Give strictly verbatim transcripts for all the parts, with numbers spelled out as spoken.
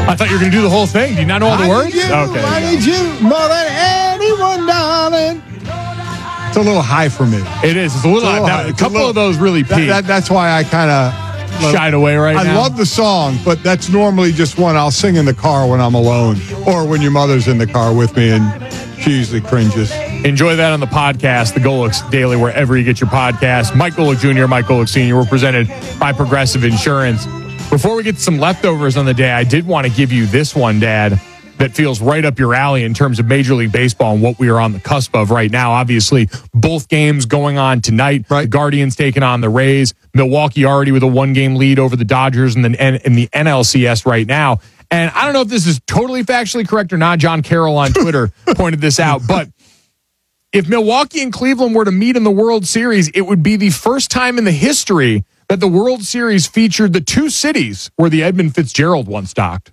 I thought you were going to do the whole thing. Do you not know all the I words? Need you, okay. I need you more than anyone, darling. It's a little high for me. It is. It's a little, It's a, little high. high. a It's couple a little, of those really peak. That, that, that's why I kind of shied away right I now. I love the song, but that's normally just one I'll sing in the car when I'm alone or when your mother's in the car with me and she usually cringes. Enjoy that on the podcast, the Golics Daily, wherever you get your podcast. Mike Golick Junior, Mike Golick Senior We're presented by Progressive Insurance. Before we get to some leftovers on the day, I did want to give you this one, Dad, that feels right up your alley in terms of Major League Baseball and what we are on the cusp of right now. Obviously, both games going on tonight. Right. The Guardians taking on the Rays. Milwaukee already with a one-game lead over the Dodgers in the, in the N L C S right now. And I don't know if this is totally factually correct or not. John Carroll on Twitter pointed this out. But if Milwaukee and Cleveland were to meet in the World Series, it would be the first time in the history that the World Series featured the two cities where the Edmund Fitzgerald once docked.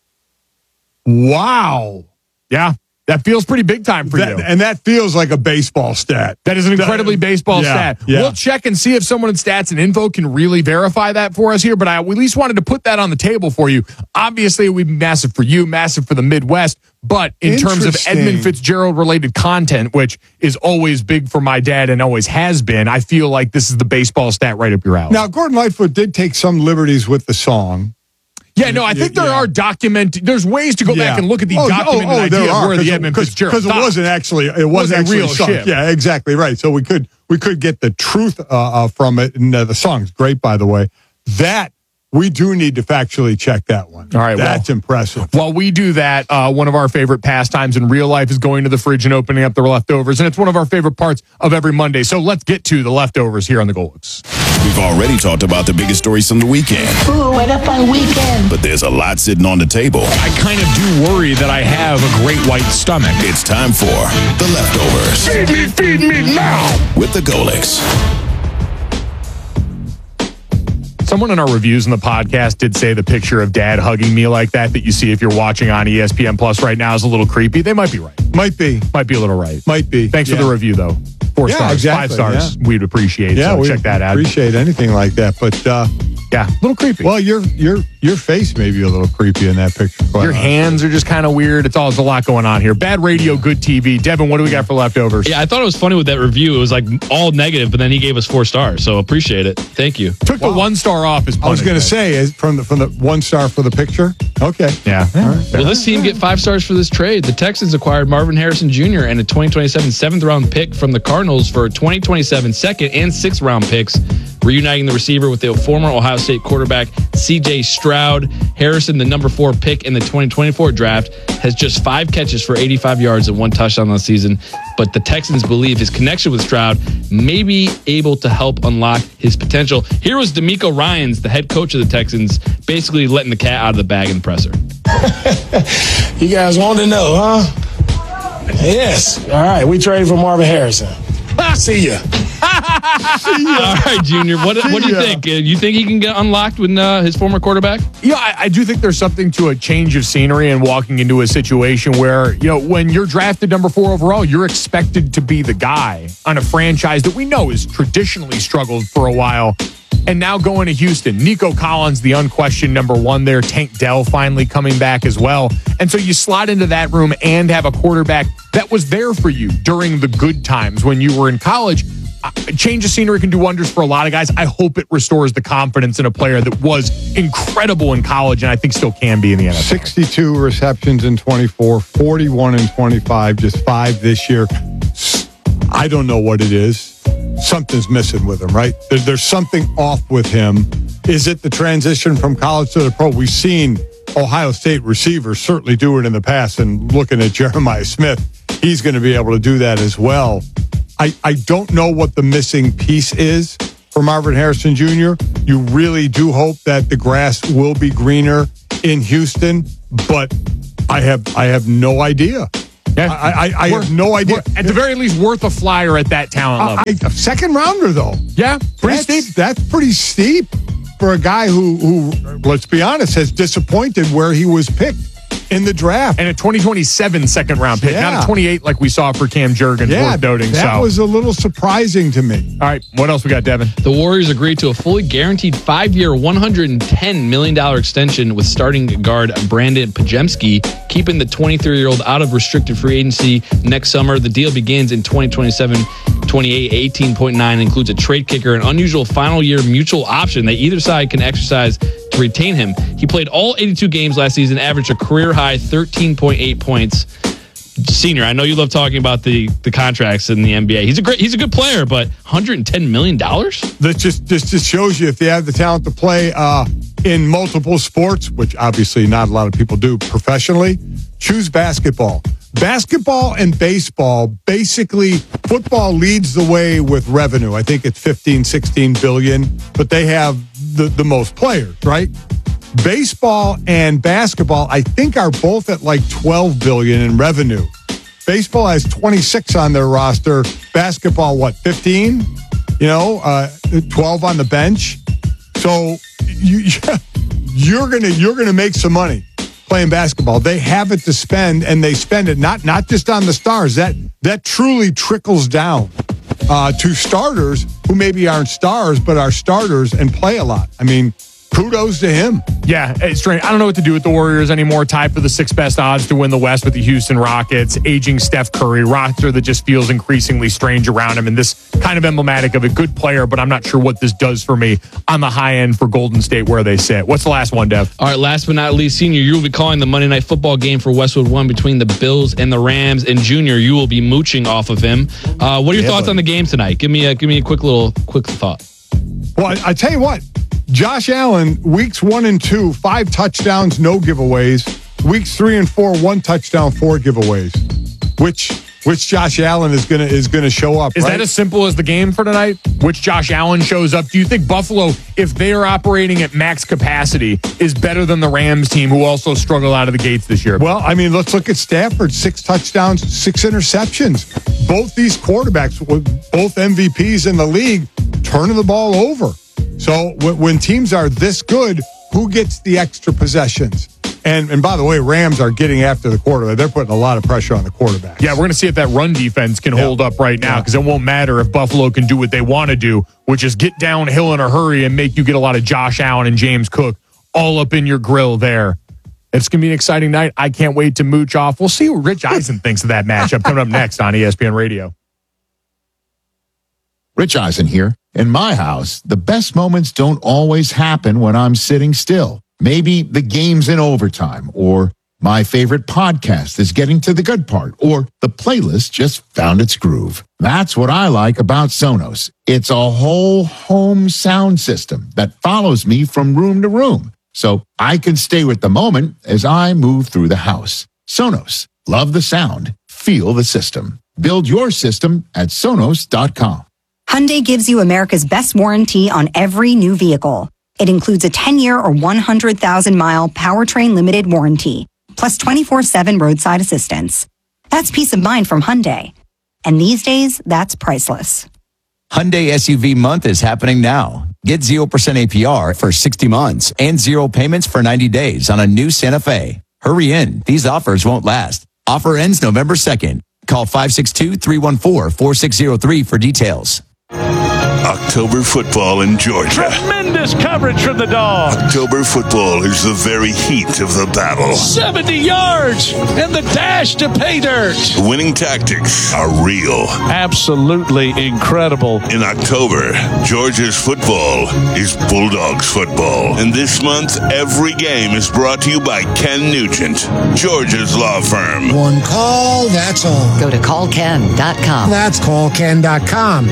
Wow. Yeah, that feels pretty big time for That, you. and that feels like a baseball stat. That is an incredibly That- baseball yeah, stat. yeah. We'll check and see if someone in Stats and Info can really verify that for us here, but I at least wanted to put that on the table for you. Obviously, it would be massive for you, massive for the Midwest, but in terms of Interesting. Edmund Fitzgerald-related content, which is always big for my dad and always has been, I feel like this is the baseball stat right up your alley. Now, Gordon Lightfoot did take some liberties with the song. Yeah, no, I think there yeah. are document. There's ways to go back and look at the Oh, documented oh, oh, there idea of are, where the Edmund Fitzgerald because it stopped. wasn't actually it Wasn't wasn't a actually real sung. ship. Yeah, exactly right. So we could we could get the truth uh, uh, from it, and uh, the song's great, by the way. That we do need to factually check that one. All right, that's well, impressive. While we do that, uh, one of our favorite pastimes in real life is going to the fridge and opening up the leftovers, and it's one of our favorite parts of every Monday. So let's get to the leftovers here on the Golics. We've already talked about the biggest stories from the weekend. Ooh, what a fun weekend. But there's a lot sitting on the table. I kind of do worry that I have a great white stomach. It's time for the leftovers. Feed me, feed me now! With the Golics. Someone in our reviews in the podcast did say the picture of Dad hugging me like that that you see if you're watching on E S P N Plus right now is a little creepy. They might be right. Might be, Might be a little right. might be. Thanks yeah. for the review, though. Four Yeah, stars, exactly, five stars. yeah. We'd appreciate. Yeah, so we check that out. appreciate anything like that, but uh, Yeah, a little creepy. well, your your your face may be a little creepy in that picture. quite Your honestly. hands are just kind of weird. It's all there's a lot going on here. Bad radio, good T V. Devin, what do we got for leftovers? Yeah, I thought it was funny with that review. It was like all negative, but then he gave us four stars. So appreciate it. Thank you. Took the one star off as I was going to say is from the from the one star for the picture. Okay. Yeah. Will this team get five stars for this trade? The Texans acquired Marvin Harrison Junior and a twenty twenty-seven seventh round pick from the Cardinals for a twenty twenty-seven second and sixth round picks, reuniting the receiver with the former Ohio State quarterback C J Stroud. Harrison, the number four pick in the twenty twenty-four draft, has just five catches for eighty-five yards and one touchdown last season. But the Texans believe his connection with Stroud may be able to help unlock his potential. Here was D'Amico Ryans, the head coach of the Texans, basically letting the cat out of the bag in the presser. You guys want to know, huh? Yes. All right, we traded for Marvin Harrison. See ya. All right, Junior. What, what do you Yeah. think? Uh, you think he can get unlocked with uh, his former quarterback? Yeah, I, I do think there's something to a change of scenery and walking into a situation where, you know, when you're drafted number four overall, you're expected to be the guy on a franchise that we know has traditionally struggled for a while. And now going to Houston, Nico Collins, the unquestioned number one there, Tank Dell finally coming back as well. And so you slot into that room and have a quarterback that was there for you during the good times when you were in college. Uh, change of scenery can do wonders for a lot of guys. I hope it restores the confidence in a player that was incredible in college and I think still can be in the N F L. sixty-two receptions in twenty-four, forty-one in twenty-five, just five this year. I don't know what it is. Something's missing with him, right? There, there's something off with him. Is it the transition from college to the pro? We've seen Ohio State receivers certainly do it in the past, and looking at Jeremiah Smith, he's going to be able to do that as well. I, I don't know what the missing piece is for Marvin Harrison Junior You really do hope that the grass will be greener in Houston, but I have I have no idea. Yeah. I, I, I have no idea. At the very least, worth a flyer at that talent level. I, a second rounder, though. Yeah, pretty That's, steep. that's pretty steep for a guy who, who, let's be honest, has disappointed where he was picked in the draft. And a twenty twenty-seven second round pick, Yeah. not a twenty-eight like we saw for Cam Jurgens. Yeah, Worth noting. that so. was a little surprising to me. All right, what else we got, Devin? The Warriors agreed to a fully guaranteed five-year, one hundred ten million dollars extension with starting guard Brandon Pajemski, keeping the twenty-three-year-old out of restricted free agency next summer. The deal begins in twenty twenty-seven twenty-eight, eighteen point nine, includes a trade kicker, an unusual final year mutual option that either side can exercise to retain him. He played all eighty-two games last season, averaged a career-high thirteen point eight points. Senior, I know you love talking about the, the contracts in the N B A. He's a great, he's a good player, but one hundred ten million dollars? That just, just just shows you if you have the talent to play uh, in multiple sports, which obviously not a lot of people do professionally, choose basketball. Basketball and baseball, basically, football leads the way with revenue. I think it's fifteen, sixteen billion, but they have the, the most players, right? Baseball and basketball, I think, are both at like twelve billion in revenue. Baseball has twenty-six on their roster. Basketball, what, fifteen? You know, uh, twelve on the bench. So you, you're gonna you're gonna make some money playing basketball. They have it to spend, and they spend it not not just on the stars. That that truly trickles down uh, to starters who maybe aren't stars but are starters and play a lot. I mean, kudos to him. Yeah, it's strange. I don't know what to do with the Warriors anymore. Tied for the sixth best odds to win the West with the Houston Rockets. Aging Steph Curry, roster that just feels increasingly strange around him. And this kind of emblematic of a good player, but I'm not sure what this does for me on the high end for Golden State where they sit. What's the last one, Dev? All right, last but not least, Senior, you will be calling the Monday Night Football game for Westwood One between the Bills and the Rams. And Junior, you will be mooching off of him. Uh, what are your Yeah, thoughts buddy. on the game tonight? Give me a give me a quick little quick thought. Well, I, I tell you what, Josh Allen, weeks one and two, five touchdowns, no giveaways. Weeks three and four, one touchdown, four giveaways. Which which Josh Allen is gonna is gonna show up? Is right? that as simple as the game for tonight? Which Josh Allen shows up? Do you think Buffalo, if they are operating at max capacity, is better than the Rams team, who also struggle out of the gates this year? Well, I mean, let's look at Stafford. Six touchdowns, six interceptions. Both these quarterbacks, both M V Ps in the league, turning the ball over. So when, when teams are this good, who gets the extra possessions? And and by the way, Rams are getting after the quarterback. They're putting a lot of pressure on the quarterback. Yeah, we're going to see if that run defense can Yeah. hold up right now, because it won't matter if Buffalo can do what they want to do, which is get downhill in a hurry and make you get a lot of Josh Allen and James Cook all up in your grill there. It's going to be an exciting night. I can't wait to mooch off. We'll see what Rich Eisen thinks of that matchup coming up next on E S P N Radio. Rich Eisen here. In my house, the best moments don't always happen when I'm sitting still. Maybe the game's in overtime, or my favorite podcast is getting to the good part, or the playlist just found its groove. That's what I like about Sonos. It's a whole home sound system that follows me from room to room, so I can stay with the moment as I move through the house. Sonos. Love the sound. Feel the system. Build your system at sonos dot com. Hyundai gives you America's best warranty on every new vehicle. It includes a ten-year or one hundred thousand mile powertrain limited warranty, plus twenty-four seven roadside assistance. That's peace of mind from Hyundai. And these days, that's priceless. Hyundai S U V month is happening now. Get zero percent A P R for sixty months and zero payments for ninety days on a new Santa Fe. Hurry in. These offers won't last. Offer ends November second. Call five six two, three one four, four six zero three for details. October football in Georgia. Tremendous coverage from the Dogs. October football is the very heat of the battle. seventy yards and the dash to pay dirt. Winning tactics are real. Absolutely incredible. In October, Georgia's football is Bulldogs football. And this month, every game is brought to you by Ken Nugent, Georgia's law firm. One call, that's all. Go to call ken dot com. That's call ken dot com.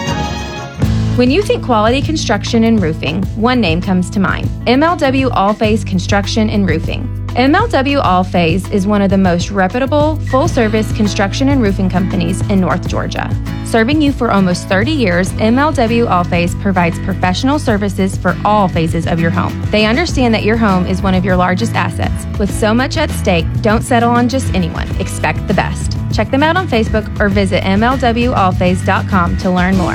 When you think quality construction and roofing, one name comes to mind: M L W All-Phase Construction and Roofing. M L W All-Phase is one of the most reputable, full-service construction and roofing companies in North Georgia. Serving you for almost thirty years, M L W All-Phase provides professional services for all phases of your home. They understand that your home is one of your largest assets. With so much at stake, don't settle on just anyone. Expect the best. Check them out on Facebook or visit M L W all phase dot com to learn more.